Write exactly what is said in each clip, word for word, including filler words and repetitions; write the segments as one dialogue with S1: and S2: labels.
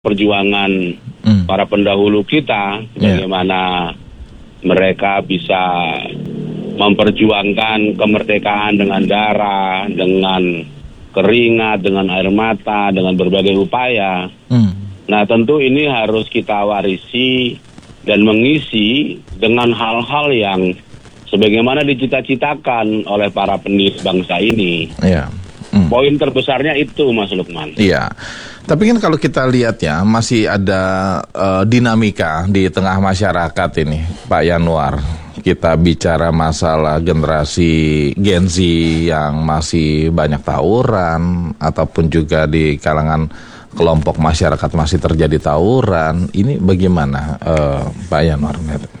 S1: perjuangan mm. para pendahulu kita, bagaimana yeah. mereka bisa memperjuangkan kemerdekaan dengan darah, dengan keringat, dengan air mata, dengan berbagai upaya. Mm. Nah, tentu ini harus kita warisi dan mengisi dengan hal-hal yang sebagaimana dicita-citakan oleh para pendiri bangsa ini.
S2: Yeah. Hmm.
S1: Poin terbesarnya itu, Mas Lukman.
S2: Iya, tapi kan kalau kita lihat ya, masih ada uh, dinamika di tengah masyarakat ini, Pak Yanuar. Kita bicara masalah generasi Gen Z yang masih banyak tawuran, ataupun juga di kalangan kelompok masyarakat masih terjadi tawuran. Ini bagaimana, uh, Pak Yanuar?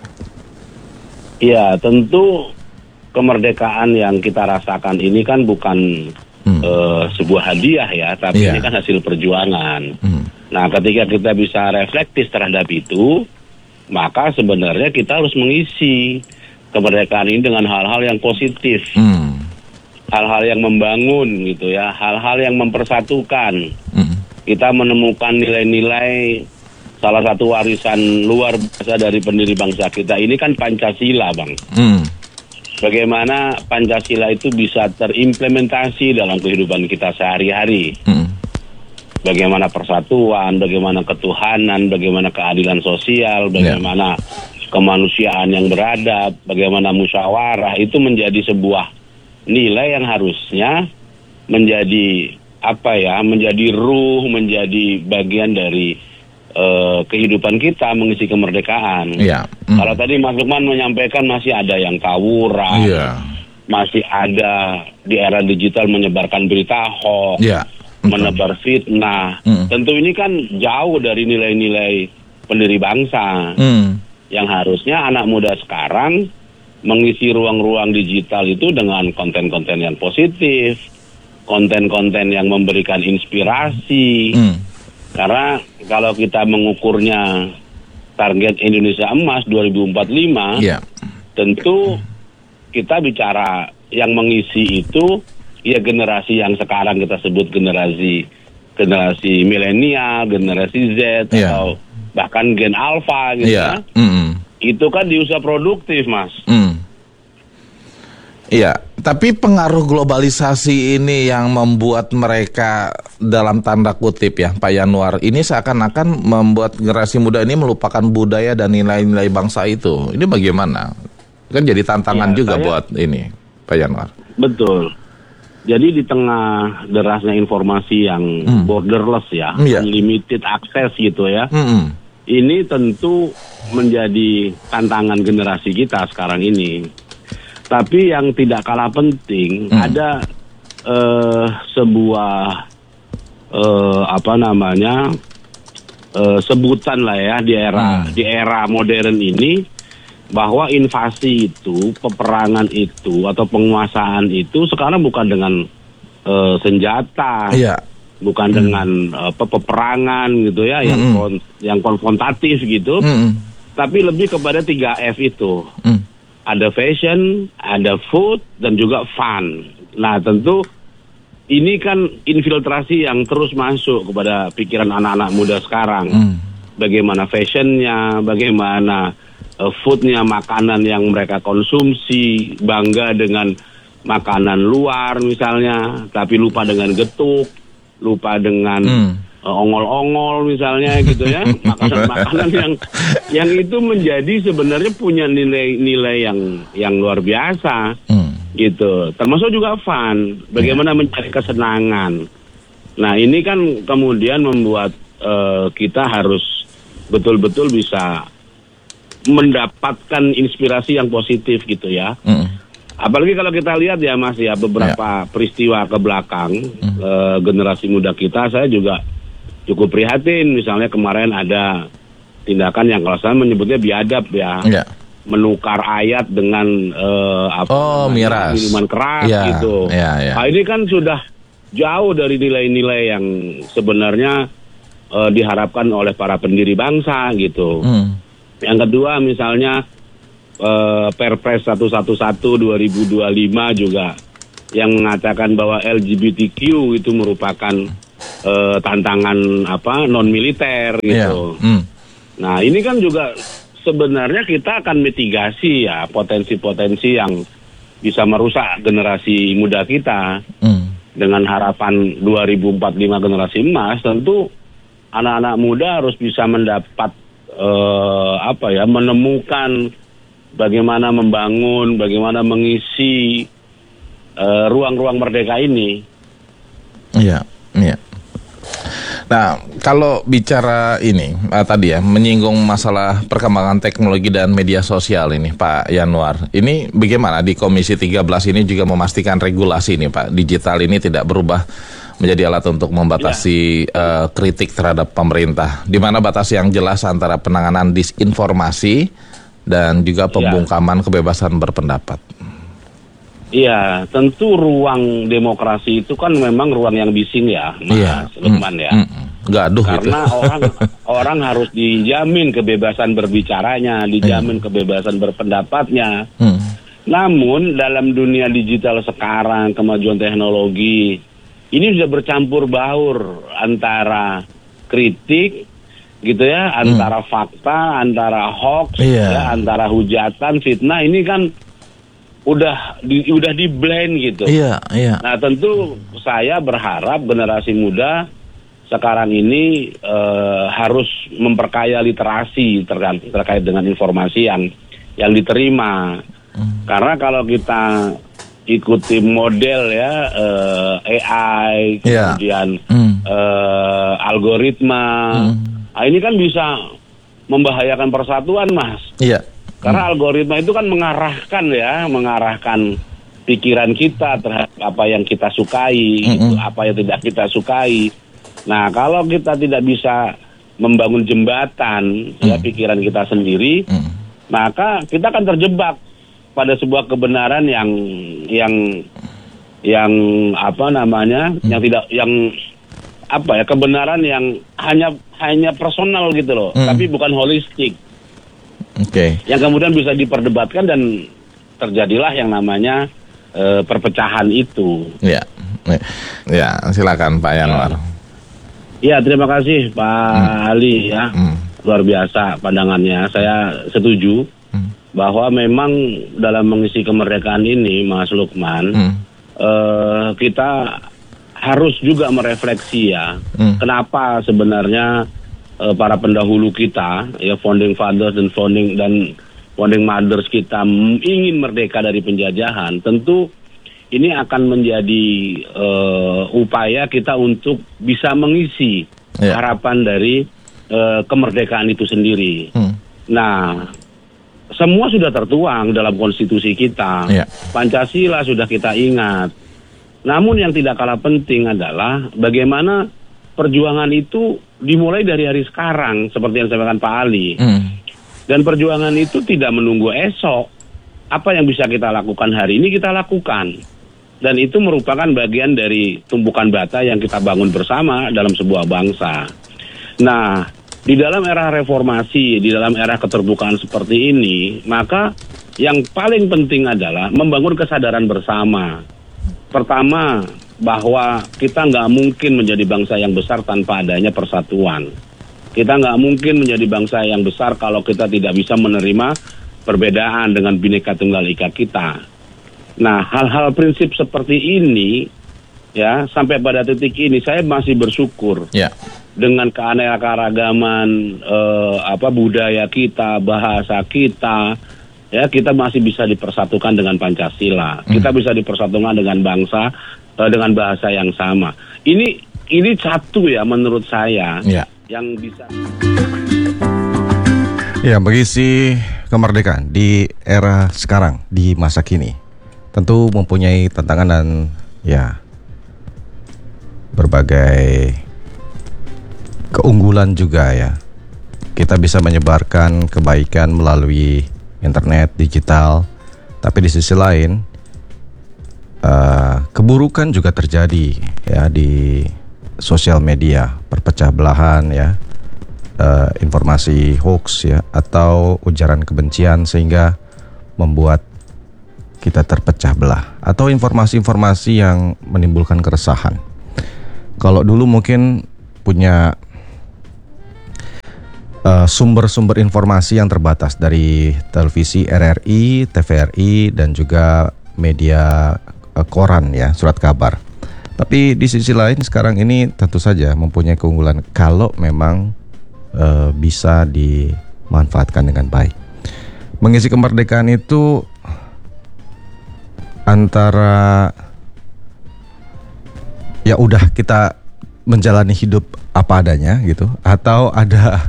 S1: Iya, tentu kemerdekaan yang kita rasakan ini kan bukan Hmm. Uh, sebuah hadiah ya, tapi yeah. ini kan hasil perjuangan. Hmm. Nah, ketika kita bisa reflektif terhadap itu, maka sebenarnya kita harus mengisi kemerdekaan ini dengan hal-hal yang positif, hmm. hal-hal yang membangun gitu ya, hal-hal yang mempersatukan. Hmm. Kita menemukan nilai-nilai, salah satu warisan luar biasa dari pendiri bangsa kita ini kan Pancasila, Bang. Hmm. Bagaimana Pancasila itu bisa terimplementasi dalam kehidupan kita sehari-hari. Hmm. Bagaimana persatuan, bagaimana ketuhanan, bagaimana keadilan sosial, bagaimana yeah. kemanusiaan yang beradab, bagaimana musyawarah, itu menjadi sebuah nilai yang harusnya menjadi apa ya, menjadi ruh, menjadi bagian dari Uh, kehidupan kita mengisi kemerdekaan.
S2: Yeah. Mm.
S1: Kalau tadi Mas Lukman menyampaikan masih ada yang tawuran, yeah. masih ada di era digital menyebarkan berita hoax, yeah. menebar fitnah. Mm. Tentu ini kan jauh dari nilai-nilai pendiri bangsa. Mm. Yang harusnya anak muda sekarang mengisi ruang-ruang digital itu dengan konten-konten yang positif, konten-konten yang memberikan inspirasi. Mm. Karena kalau kita mengukurnya target Indonesia Emas dua ribu empat puluh lima, yeah. tentu kita bicara yang mengisi itu ya generasi yang sekarang kita sebut generasi generasi milenial, generasi Z, yeah. atau bahkan gen alpha gitu yeah. ya. Mm-hmm. Itu kan di usia produktif, Mas.
S2: Mm. Iya, tapi pengaruh globalisasi ini yang membuat mereka dalam tanda kutip ya, Pak Yanuar, ini seakan-akan membuat generasi muda ini melupakan budaya dan nilai-nilai bangsa itu. Ini bagaimana? Kan jadi tantangan ya, juga saya, buat ini, Pak Yanuar.
S1: Betul. Jadi di tengah derasnya informasi yang hmm. borderless ya, ya, unlimited access gitu ya, hmm. ini tentu menjadi tantangan generasi kita sekarang ini. Tapi yang tidak kalah penting, hmm. ada uh, sebuah uh, apa namanya uh, sebutan lah ya di era hmm. di era modern ini, bahwa invasi itu, peperangan itu atau penguasaan itu sekarang bukan dengan uh, senjata, yeah. bukan hmm. dengan uh, peperangan gitu ya, hmm. yang kon, yang konfrontatif gitu, hmm. tapi lebih kepada tiga F itu. Hmm. Ada fashion, ada food, dan juga fun. Nah, tentu ini kan infiltrasi yang terus masuk kepada pikiran anak-anak muda sekarang. Mm. Bagaimana fashionnya, bagaimana uh, foodnya, makanan yang mereka konsumsi, bangga dengan makanan luar misalnya, tapi lupa dengan getuk, lupa dengan... Mm. Uh, ongol-ongol misalnya gitu ya, makanan-makanan yang yang itu menjadi sebenarnya punya nilai-nilai yang yang luar biasa, hmm. gitu. Termasuk juga fun, bagaimana hmm. mencari kesenangan. Nah, ini kan kemudian membuat uh, kita harus betul-betul bisa mendapatkan inspirasi yang positif gitu ya. Hmm. Apalagi kalau kita lihat ya Mas ya, beberapa ya. peristiwa ke belakang hmm. uh, generasi muda kita, saya juga cukup prihatin. Misalnya kemarin ada tindakan yang kalau saya menyebutnya biadab ya, ya. menukar ayat dengan uh, apa
S2: oh, miras,
S1: minuman keras
S2: ya,
S1: gitu.
S2: Ya, ya.
S1: Nah, ini kan sudah jauh dari nilai-nilai yang sebenarnya uh, diharapkan oleh para pendiri bangsa gitu. Hmm. Yang kedua misalnya uh, Perpres seratus sebelas dua ribu dua puluh lima juga yang mengatakan bahwa L G B T Q itu merupakan uh, tantangan apa non militer gitu. Yeah. Mm. Nah ini kan juga sebenarnya kita akan mitigasi ya potensi-potensi yang bisa merusak generasi muda kita. Mm. Dengan harapan dua ribu empat puluh lima generasi emas, tentu anak-anak muda harus bisa mendapat uh, apa ya, menemukan bagaimana membangun, bagaimana mengisi uh, ruang-ruang merdeka ini.
S2: Iya, iya. Nah, kalau bicara ini uh, tadi ya, menyinggung masalah perkembangan teknologi dan media sosial ini, Pak Yanuar. Ini bagaimana di Komisi tiga belas ini juga memastikan regulasi ini, Pak, digital ini tidak berubah menjadi alat untuk membatasi ya. uh, kritik terhadap pemerintah. Di mana batas yang jelas antara penanganan disinformasi dan juga pembungkaman ya. kebebasan berpendapat.
S1: Iya, tentu ruang demokrasi itu kan memang ruang yang bising ya, Mas iya. Lukman ya. Mm, mm, gaduh Karena gitu. orang orang harus dijamin kebebasan berbicaranya, dijamin mm. kebebasan berpendapatnya. Mm. Namun dalam dunia digital sekarang, kemajuan teknologi, ini sudah bercampur baur antara kritik, gitu ya, antara mm. fakta, antara hoax, yeah. ya, antara hujatan, fitnah. Ini kan udah di, udah di blend gitu.
S2: Iya, iya.
S1: Nah, tentu saya berharap generasi muda sekarang ini uh, harus memperkaya literasi terkait, terkait dengan informasi yang yang diterima. Hmm. Karena kalau kita ikuti model ya uh, A I, yeah. kemudian hmm. uh, algoritma, hmm. nah ini kan bisa membahayakan persatuan, Mas.
S2: Iya.
S1: Karena hmm. algoritma itu kan mengarahkan ya, mengarahkan pikiran kita terhadap apa yang kita sukai, hmm. gitu, apa yang tidak kita sukai. Nah, kalau kita tidak bisa membangun jembatan hmm. ya pikiran kita sendiri, hmm. maka kita akan terjebak pada sebuah kebenaran yang yang yang apa namanya, hmm. yang tidak yang apa ya, kebenaran yang hanya hanya personal gitu loh, hmm. tapi bukan holistik.
S2: Oke. Okay.
S1: Yang kemudian bisa diperdebatkan dan terjadilah yang namanya e, perpecahan itu.
S2: Ya, ya, silakan Pak Yanuar.
S1: Ya, terima kasih Pak hmm. Ali ya, hmm. luar biasa pandangannya. Saya setuju hmm. bahwa memang dalam mengisi kemerdekaan ini, Mas Lukman, hmm. e, kita harus juga merefleksi ya, hmm. kenapa sebenarnya para pendahulu kita, ya founding fathers dan founding dan founding mothers kita ingin merdeka dari penjajahan. Tentu ini akan menjadi uh, upaya kita untuk bisa mengisi yeah. harapan dari uh, kemerdekaan itu sendiri. Hmm. Nah, semua sudah tertuang dalam konstitusi kita. Yeah. Pancasila sudah kita ingat. Namun yang tidak kalah penting adalah bagaimana perjuangan itu dimulai dari hari sekarang, seperti yang disampaikan Pak Ali. Hmm. Dan perjuangan itu tidak menunggu esok. Apa yang bisa kita lakukan hari ini, kita lakukan. Dan itu merupakan bagian dari tumpukan bata yang kita bangun bersama dalam sebuah bangsa. Nah, di dalam era reformasi, di dalam era keterbukaan seperti ini, maka yang paling penting adalah membangun kesadaran bersama. Pertama, bahwa kita nggak mungkin menjadi bangsa yang besar tanpa adanya persatuan. Kita nggak mungkin menjadi bangsa yang besar kalau kita tidak bisa menerima perbedaan dengan Bhinneka Tunggal Ika kita. Nah, hal-hal prinsip seperti ini, ya, sampai pada titik ini saya masih bersyukur yeah. dengan keanekaragaman eh, apa budaya kita, bahasa kita. Ya, kita masih bisa dipersatukan dengan Pancasila. Mm. Kita bisa dipersatukan dengan bangsa dengan bahasa yang sama. Ini ini satu ya menurut saya ya. yang bisa.
S3: Ya, mengisi kemerdekaan di era sekarang, di masa kini, tentu mempunyai tantangan dan ya berbagai keunggulan juga ya. Kita bisa menyebarkan kebaikan melalui internet, digital, tapi di sisi lain Uh, keburukan juga terjadi ya di sosial media, perpecah belahan ya, uh, informasi hoax ya atau ujaran kebencian sehingga membuat kita terpecah belah atau informasi-informasi yang menimbulkan keresahan. Kalau dulu mungkin punya uh, sumber-sumber informasi yang terbatas dari televisi R R I, T V R I, dan juga media uh, koran ya, surat kabar. Tapi di sisi lain sekarang ini tentu saja mempunyai keunggulan kalau memang uh, bisa dimanfaatkan dengan baik. Mengisi kemerdekaan itu antara ya udah kita menjalani hidup apa adanya gitu, atau ada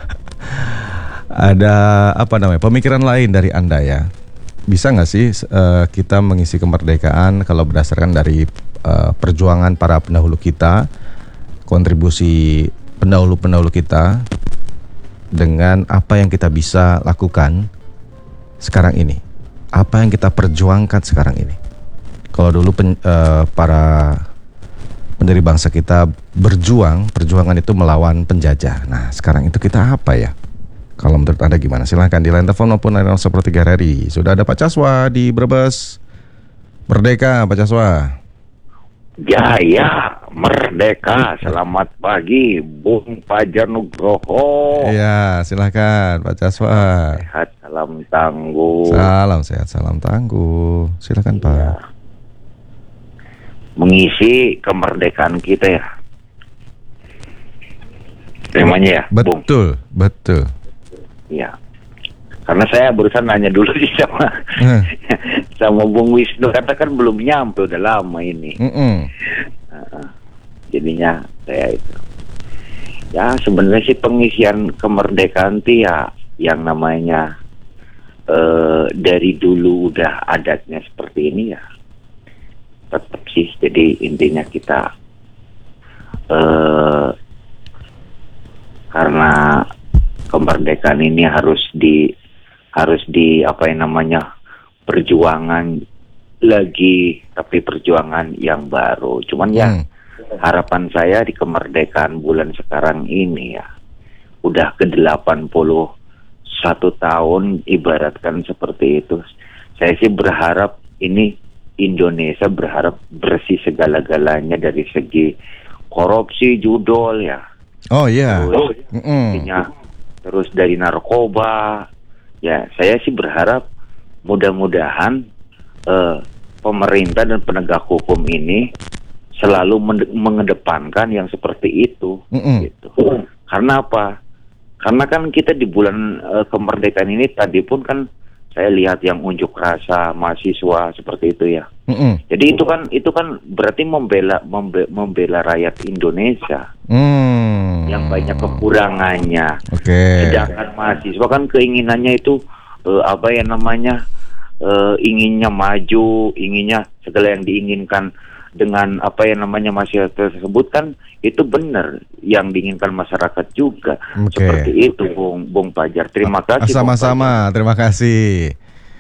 S3: ada apa namanya pemikiran lain dari Anda ya. Bisa nggak sih uh, kita mengisi kemerdekaan kalau berdasarkan dari uh, perjuangan para pendahulu kita, kontribusi pendahulu-pendahulu kita, dengan apa yang kita bisa lakukan sekarang ini, apa yang kita perjuangkan sekarang ini. Kalau dulu pen, uh, para pendiri bangsa kita berjuang, perjuangan itu melawan penjajah. Nah, sekarang itu kita apa ya? Kalau menurut Anda gimana? Silahkan di line telepon maupun line nol satu tiga R R I. Sudah ada Pak Caswa di Brebes. Merdeka, Pak Caswa.
S4: Jaya Merdeka. Selamat pagi, Bung Fajar Nugroho.
S3: Iya, silahkan Pak Caswa.
S4: Sehat, salam tangguh.
S3: Salam sehat, salam tangguh. Silahkan Pak. Ya.
S4: Mengisi kemerdekaan kita ya. Temanya ya,
S3: betul,
S4: Bung.
S3: Betul.
S4: Ya. Karena saya barusan nanya dulu sih sama hmm. sama Bung Wisnu, katakan belum nyampe, udah lama ini. Uh, jadinya saya itu. Ya sebenarnya sih pengisian kemerdekaan itu ya yang namanya uh, dari dulu udah adatnya seperti ini ya. Tetap sih, jadi intinya kita uh, karena kemerdekaan ini harus di harus di apa yang namanya perjuangan lagi, tapi perjuangan yang baru. Cuman hmm. ya harapan saya di kemerdekaan bulan sekarang ini ya udah ke delapan puluh satu tahun, ibaratkan seperti itu. Saya sih berharap ini Indonesia berharap bersih segala-galanya dari segi korupsi, judol ya.
S3: Oh iya.
S4: Terus, mm. terus dari narkoba. Ya, saya sih berharap mudah-mudahan uh, pemerintah dan penegak hukum ini selalu mende- mengedepankan yang seperti itu. Mm-mm. Gitu. Karena apa? Karena kan kita di bulan uh, kemerdekaan ini tadi pun kan saya lihat yang unjuk rasa mahasiswa seperti itu ya. Mm-mm. Jadi itu kan itu kan berarti membela membe, membela rakyat Indonesia mm. yang banyak kekurangannya.
S3: Okay.
S4: Sedangkan mahasiswa kan keinginannya itu uh, apa ya namanya uh, inginnya maju, inginnya segala yang diinginkan dengan apa yang namanya mahasiswa tersebut kan itu benar yang diinginkan masyarakat juga. Okay. Seperti itu Bung Bung Fajar. Terima kasih.
S3: Sama-sama, terima kasih.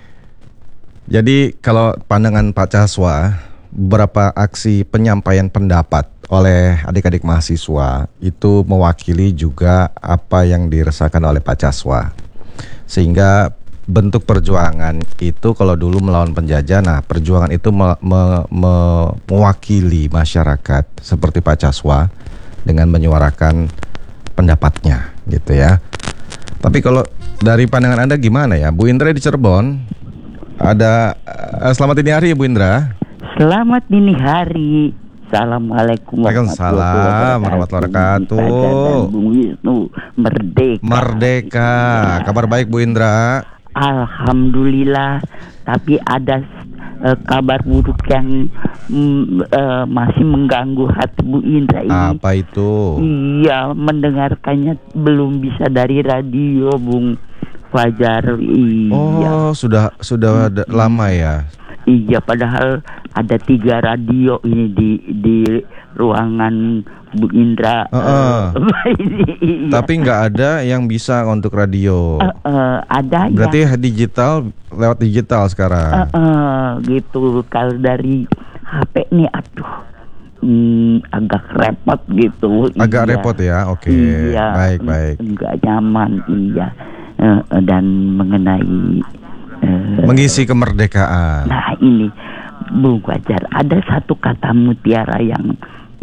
S3: Jadi kalau pandangan Pak Caswa, beberapa aksi penyampaian pendapat oleh adik-adik mahasiswa itu mewakili juga apa yang dirasakan oleh Pak Caswa. Sehingga bentuk perjuangan itu kalau dulu melawan penjajah, nah perjuangan itu me, me, me, mewakili masyarakat seperti Pak Caswa dengan menyuarakan pendapatnya gitu ya. Tapi kalau dari pandangan Anda gimana ya? Bu Indra di Cirebon ada uh, selamat dini hari Bu Indra.
S5: Selamat dini hari. Assalamualaikum
S3: warahmatullahi wabarakatuh.
S5: Bung Wisnu, merdeka.
S3: Merdeka. Kabar baik Bu Indra?
S5: Alhamdulillah. Tapi ada uh, kabar buruk yang mm, uh, masih mengganggu hati Bu Indra ini.
S3: Apa itu?
S5: Iya, mendengarkannya belum bisa dari radio Bung Fajar. Iya.
S3: Oh, sudah sudah hmm. lama ya.
S5: Iya, padahal ada tiga radio ini di di ruangan Bu Indra. Uh, uh. Iya.
S3: Tapi nggak ada yang bisa untuk radio.
S5: Uh, uh, ada.
S3: Berarti
S5: ya.
S3: digital lewat digital sekarang.
S5: Uh, uh, gitu. Kalau dari H P nih, aduh, hmm, agak repot gitu.
S3: Agak
S5: iya.
S3: repot ya. Oke. Okay.
S5: Iya.
S3: Baik baik.
S5: Nggak nyaman. Iya. Uh, uh, dan mengenai
S3: mengisi kemerdekaan.
S5: Nah ini Bung Fajar, ada satu kata mutiara yang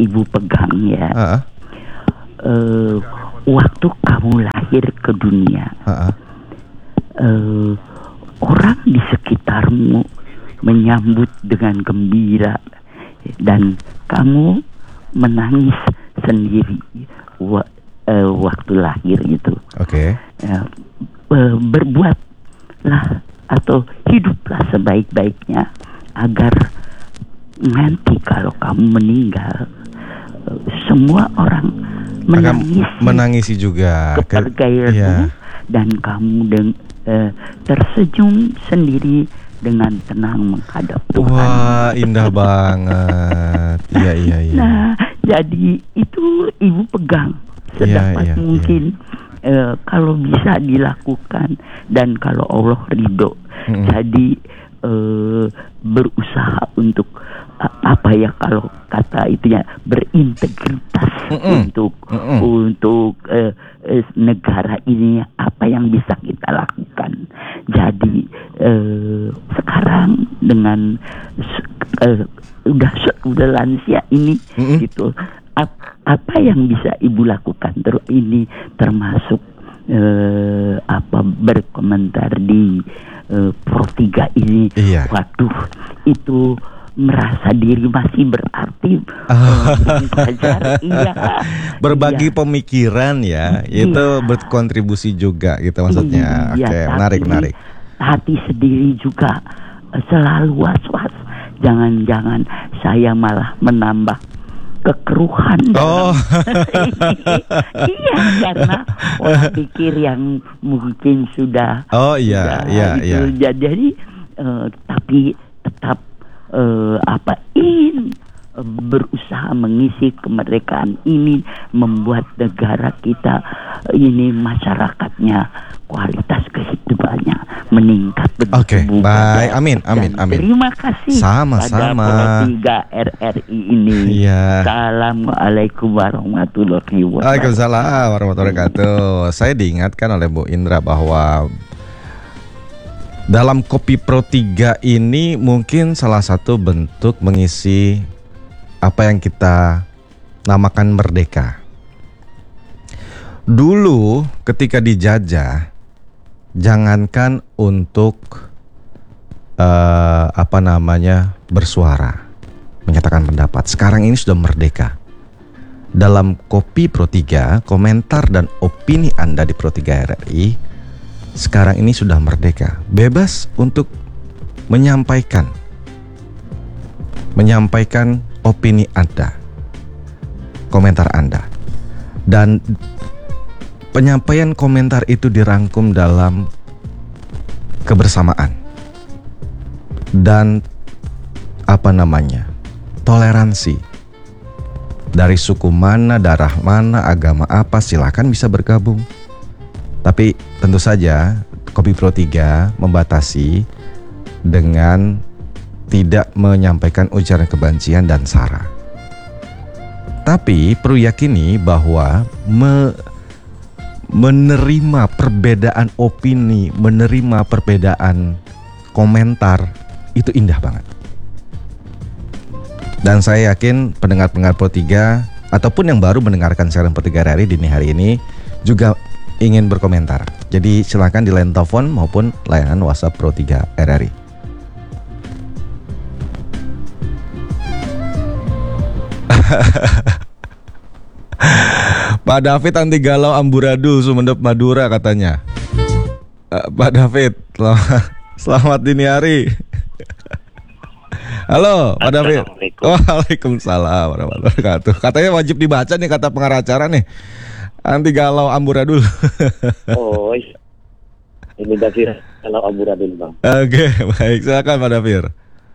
S5: Ibu pegang ya. Uh-uh. Uh, waktu kamu lahir ke dunia, uh-uh. uh, orang di sekitarmu menyambut dengan gembira dan kamu menangis sendiri wa- uh, waktu lahir itu.
S3: Oke. Okay.
S5: Uh, uh, berbuatlah atau hiduplah sebaik-baiknya agar nanti kalau kamu meninggal uh, semua orang menangisi,
S3: menangisi juga
S5: kepergianmu, ya. Dan kamu deng- uh, tersenyum sendiri dengan tenang menghadap Tuhan.
S3: Wah, indah banget. Iya, iya, iya.
S5: Nah, jadi itu Ibu pegang sedapat ya, ya, mungkin ya. Uh, kalau bisa dilakukan dan kalau Allah ridho. Mm-hmm. Jadi uh, berusaha untuk uh, apa ya kalau kata itu ya berintegritas mm-hmm. untuk mm-hmm. untuk uh, uh, negara ini apa yang bisa kita lakukan. Jadi uh, sekarang dengan uh, udah udah lansia ini mm-hmm. gitu. Ap- apa yang bisa Ibu lakukan terus ini termasuk eh, apa berkomentar di eh, Pro tiga ini.
S3: Iya.
S5: Waduh, itu merasa diri masih berarti uh, belajar, iya.
S3: Berbagi
S5: iya.
S3: pemikiran ya, iya. Itu berkontribusi juga gitu maksudnya.
S5: Iya,
S3: Oke, menarik menarik.
S5: Hati sendiri juga selalu was-was. Jangan-jangan saya malah menambah kekeruhan
S3: oh.
S5: Iya, karena orang pikir yang mungkin sudah
S3: oh iya
S5: sudah,
S3: iya
S5: itu.
S3: iya
S5: Jadi uh, tapi tetap uh, apa ingin uh, berusaha mengisi kemerdekaan ini, membuat negara kita uh, ini masyarakatnya kualitas kehidupannya meningkat begitu.
S3: Oke, okay, baik. Amin, amin, amin.
S5: Terima kasih.
S3: Sama-sama.
S5: Pada Pro tiga R R I ini.
S3: Iya.
S5: Assalamualaikum warahmatullahi wabarakatuh.
S3: Waalaikumsalam warahmatullahi wabarakatuh. Saya diingatkan oleh Bu Indra bahwa dalam Kopi Pro tiga ini mungkin salah satu bentuk mengisi apa yang kita namakan merdeka. Dulu ketika dijajah, jangankan untuk uh, apa namanya bersuara, menyatakan pendapat. Sekarang ini sudah merdeka. Dalam Kopi Pro tiga, komentar dan opini Anda di Pro tiga R R I sekarang ini sudah merdeka, bebas untuk menyampaikan, menyampaikan opini Anda, komentar Anda, dan penyampaian komentar itu dirangkum dalam kebersamaan dan apa namanya toleransi. Dari suku mana, darah mana, agama apa, silakan bisa bergabung. Tapi tentu saja Kopi Pro tiga membatasi dengan tidak menyampaikan ujaran kebencian dan sara. Tapi perlu yakini bahwa me menerima perbedaan opini, menerima perbedaan komentar itu indah banget. Dan saya yakin pendengar-pendengar Pro tiga ataupun yang baru mendengarkan siaran Pro tiga R R I dini hari ini juga ingin berkomentar. Jadi silakan di line telepon maupun layanan WhatsApp Pro tiga R R I. Pak David anti galau amburadul Sumenep Madura katanya. uh, Pak David, selamat, selamat dini hari. Halo Pak David. Waalaikumsalam warahmatullahi wabarakatuh. Katanya wajib dibaca nih kata pengacara nih, anti galau amburadul.
S6: Oh iya. Ini Dafir galau amburadul bang.
S3: Oke, baik, silakan Pak Dafir.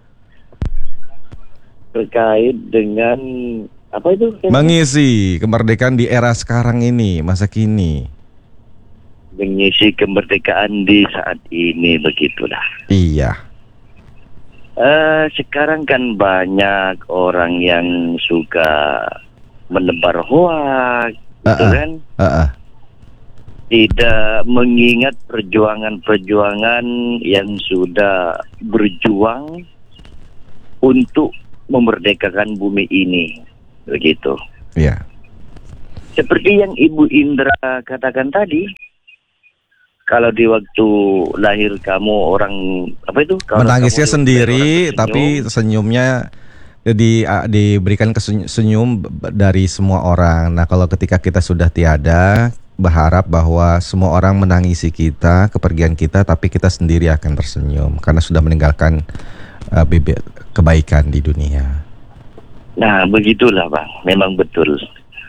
S6: Terkait dengan apa itu?
S3: Mengisi kemerdekaan di era sekarang ini, masa kini.
S6: Mengisi kemerdekaan di saat ini, begitulah.
S3: Iya.
S6: Uh, sekarang kan banyak orang yang suka menebar hoak, uh-uh. gitu kan? Uh-uh. Tidak mengingat perjuangan-perjuangan yang sudah berjuang untuk memerdekakan bumi ini.
S4: begitu.
S3: Iya.
S4: Seperti yang Ibu Indra katakan tadi, kalau di waktu lahir kamu orang apa itu? Kalau
S3: menangisnya
S4: kamu
S3: sendiri,
S4: senyum,
S3: tapi senyumnya di, diberikan kesenyum dari semua orang. Nah, kalau ketika kita sudah tiada, berharap bahwa semua orang menangisi kita, kepergian kita, tapi kita sendiri akan tersenyum karena sudah meninggalkan uh, bibit kebaikan di dunia.
S4: Nah, begitulah Bang, memang betul.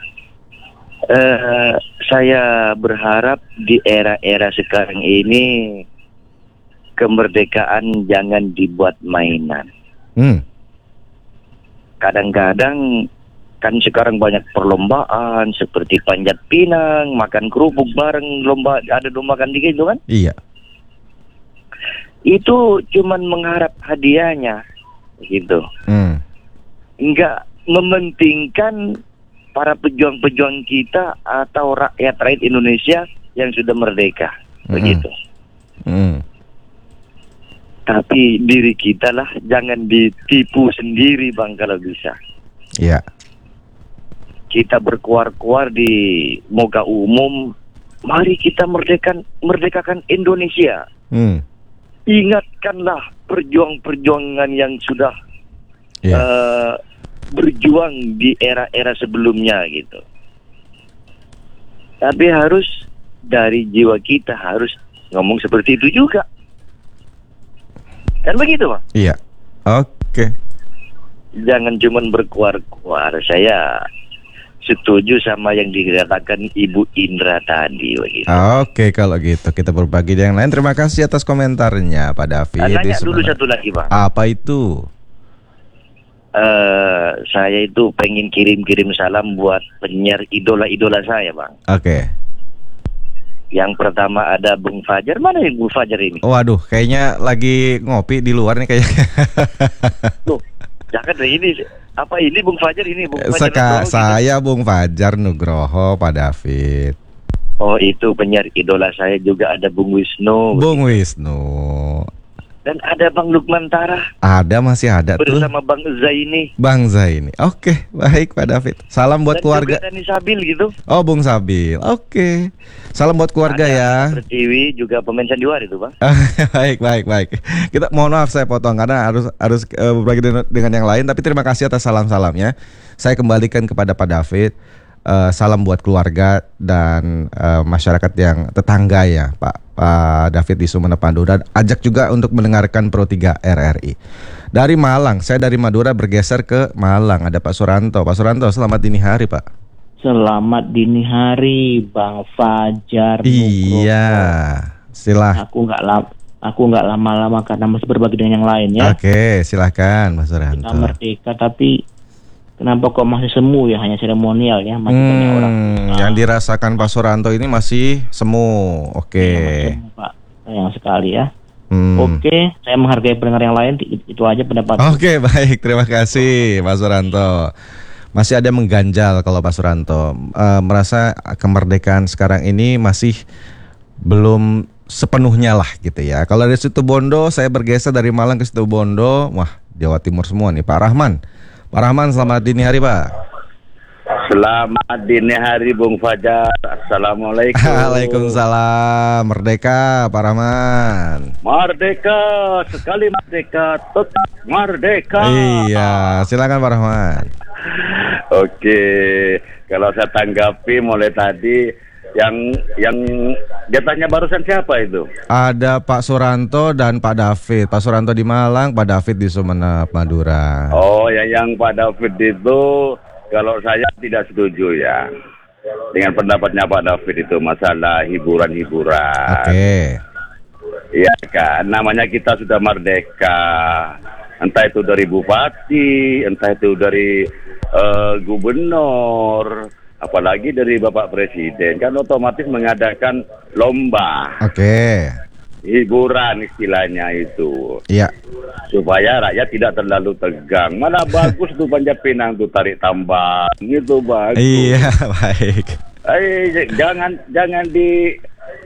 S4: Uh, saya berharap di era-era sekarang ini kemerdekaan jangan dibuat mainan.
S3: Hmm.
S4: Kadang-kadang kan sekarang banyak perlombaan seperti panjat pinang, makan kerupuk bareng, lomba ada lomba kan gitu kan?
S3: Iya.
S4: Itu cuman mengharap hadiahnya, gitu.
S3: Hmm.
S4: Enggak mementingkan para pejuang-pejuang kita atau rakyat rakyat Indonesia yang sudah merdeka,
S3: hmm.
S4: begitu.
S3: Hmm.
S4: Tapi diri kita lah jangan ditipu sendiri Bang kalau bisa.
S3: Iya.
S4: Kita berkuar-kuar di muka umum, mari kita merdekakan, merdekakan Indonesia.
S3: Hmm.
S4: Ingatkanlah perjuang-perjuangan yang sudah
S3: yeah.
S4: uh, berjuang di era-era sebelumnya gitu. Tapi harus dari jiwa kita harus ngomong seperti itu juga. Kan begitu Pak?
S3: Iya. Oke. Okay.
S4: Jangan cuma berkuar-kuar. Saya setuju sama yang dikatakan Ibu Indra tadi begitu.
S3: Oke, kalau gitu kita berbagi dengan yang lain. Terima kasih atas komentarnya Pak David.
S4: Nanya dulu satu lagi Pak.
S3: Apa itu?
S4: Uh, saya itu pengen kirim-kirim salam buat penyiar idola-idola saya Bang.
S3: Oke.
S4: Yang pertama ada Bung Fajar. Mana yang Bung Fajar ini?
S3: Waduh, kayaknya lagi ngopi di luar nih kayaknya.
S4: Loh, jangan ini apa ini Bung Fajar ini Bung Fajar.
S3: Seka,
S4: Nugroho,
S3: saya
S4: gitu.
S3: Bung Fajar Nugroho, Pak David.
S4: Oh, itu penyiar idola saya juga ada Bung Wisnu.
S3: Bung Wisnu.
S4: Dan ada Bang Lukman Tarah.
S3: Ada, masih ada
S4: bersama
S3: tuh.
S4: Bersama Bang Zaini.
S3: Bang Zaini. Oke, baik Pak David. Salam buat
S4: dan
S3: keluarga.
S4: Dan juga Dani Sabil gitu.
S3: Oh, Bung Sabil. Oke. Salam buat keluarga
S4: ada
S3: ya.
S4: Pertiwi juga pemain sandiwara itu, Bang.
S3: baik, baik, baik. Kita mohon maaf saya potong karena harus harus uh, berbagi dengan yang lain, tapi terima kasih atas salam-salamnya. Saya kembalikan kepada Pak David. Uh, salam buat keluarga dan uh, masyarakat yang tetangga ya, Pak Pak David di Sumeneb Madura. Ajak juga untuk mendengarkan Pro tiga R R I. Dari Malang, saya dari Madura bergeser ke Malang. Ada Pak Suranto. Pak Suranto, selamat dini hari, Pak.
S7: Selamat dini hari, Bang Fajar.
S3: Iya, silah.
S7: Aku nggak lama, aku nggak lama-lama karena masih berbagi dengan yang lain ya.
S3: Oke, silahkan, Pak Suranto.
S7: Kita merdeka, tapi kenapa kok masih semu ya, hanya seremonial ya, masih
S3: hmm,
S7: banyak orang. Nah,
S3: yang dirasakan Pak Suranto ini masih semu. Oke.
S7: Ya, semu, Pak, sayang sekali ya.
S3: Hmm.
S7: Oke, saya menghargai pendengar yang lain. Itu aja pendapat.
S3: Oke, baik, terima kasih Pak Suranto. Masih ada mengganjal kalau Pak Suranto uh, merasa kemerdekaan sekarang ini masih belum sepenuhnya lah gitu ya. Kalau dari Situbondo, saya bergeser dari Malang ke Situbondo. Wah, Jawa Timur semua nih, Pak Rahman. Pak Rahman, selamat dini hari, Pak.
S1: Selamat dini hari, Bung Fajar. Assalamualaikum.
S3: Waalaikumsalam. Merdeka, Pak Rahman.
S1: Merdeka, sekali merdeka, tetap merdeka.
S3: Iya, silakan Pak Rahman.
S1: Oke, kalau saya tanggapi mulai tadi yang yang dia tanya barusan siapa itu?
S3: Ada Pak Suranto dan Pak David. Pak Suranto di Malang, Pak David di Sumeneb Madura.
S1: Oh, ya yang Pak David itu kalau saya tidak setuju ya dengan pendapatnya Pak David itu masalah hiburan-hiburan.
S3: Oke.
S1: Iya kan, namanya kita sudah merdeka. Entah itu dari bupati, entah itu dari uh, gubernur, apalagi dari Bapak Presiden, kan otomatis mengadakan lomba.
S3: Oke.
S1: Hiburan istilahnya itu.
S3: Iya.
S1: Supaya rakyat tidak terlalu tegang. Mana bagus tuh panjat pinang tuh, tarik tambang gitu bagus.
S3: Iya, baik.
S1: Eh, jangan jangan di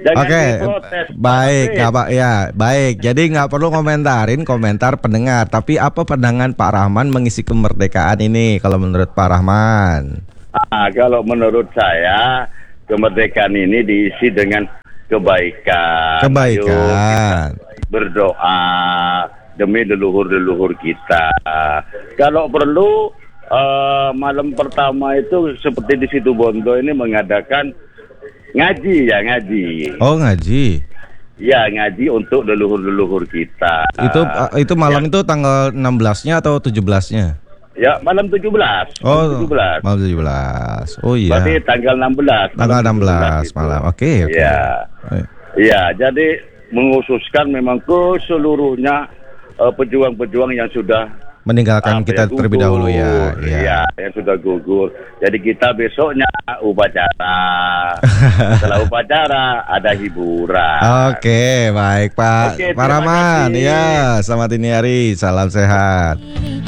S3: Oke, okay. Baik, nggak Pak ya, baik. Jadi nggak perlu komentarin komentar pendengar, tapi apa pandangan Pak Rahman mengisi kemerdekaan ini? Kalau menurut Pak Rahman?
S1: Ah, kalau menurut saya kemerdekaan ini diisi dengan kebaikan.
S3: Kebaikan.
S1: Ayo berdoa demi leluhur-leluhur kita. Kalau perlu uh, malam pertama itu seperti di Situbondo ini mengadakan ngaji ya ngaji.
S3: Oh ngaji.
S1: Ya ngaji untuk leluhur-leluhur kita.
S3: Itu itu malam ya. Itu tanggal enam belasnya atau tujuh belasnya?
S1: Ya malam tujuh belas.
S3: Oh tujuh belas. Malam tujuh belas. Oh iya.
S1: Berarti tanggal enam belas.
S3: Tanggal enam belas malam. Oke okay, oke. Okay.
S1: Ya. Ya jadi menghususkan memang ke seluruhnya uh, pejuang-pejuang yang sudah
S3: meninggalkan kita ya, terlebih dahulu ya.
S1: Ya. Ya, yang sudah gugur. Jadi kita besoknya upacara. Setelah upacara ada hiburan.
S3: Oke, baik Pak. Oke, Pak Rahman, ya, selamat dini hari, salam sehat.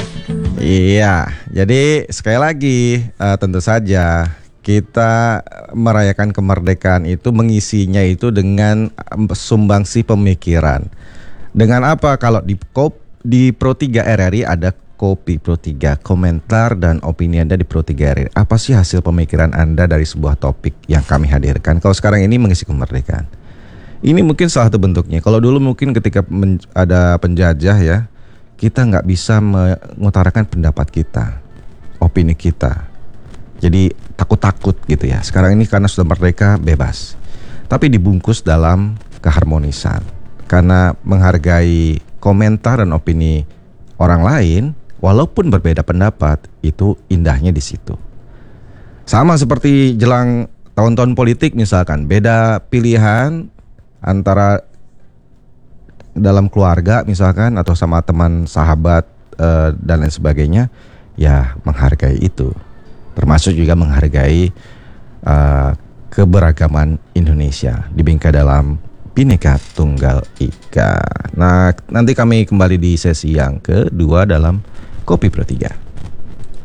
S3: Iya, jadi sekali lagi uh, tentu saja kita merayakan kemerdekaan itu mengisinya itu dengan sumbangsi pemikiran. Dengan apa? Kalau di kop Di Pro tiga R R I ada Kopi Pro tiga, komentar dan opini Anda di Pro tiga R R I. Apa sih hasil pemikiran Anda dari sebuah topik yang kami hadirkan? Kalau sekarang ini mengisi kemerdekaan. Ini mungkin salah satu bentuknya. Kalau dulu mungkin ketika men- ada penjajah ya, kita nggak bisa mengutarakan pendapat kita, opini kita. Jadi takut-takut gitu ya. Sekarang ini karena sudah merdeka, bebas. Tapi dibungkus dalam keharmonisan. Karena menghargai komentar dan opini orang lain, walaupun berbeda pendapat, itu indahnya di situ. Sama seperti jelang tahun-tahun politik misalkan, beda pilihan antara dalam keluarga misalkan atau sama teman sahabat uh, dan lain sebagainya, ya menghargai itu. Termasuk juga menghargai uh, keberagaman Indonesia dibingkai dalam Bhinneka Tunggal Ika. Nah, nanti kami kembali di sesi yang kedua dalam Kopi Pro tiga.